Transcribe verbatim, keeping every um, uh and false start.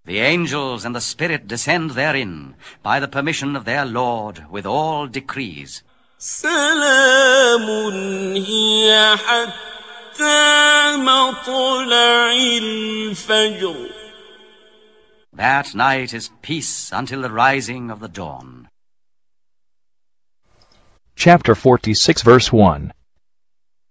The angels and the Spirit descend therein, by the permission of their Lord, with all decrees. سلام هي حتى مطلع الفجر. That night is peace until the rising of the dawn. Chapter forty-six, verse one.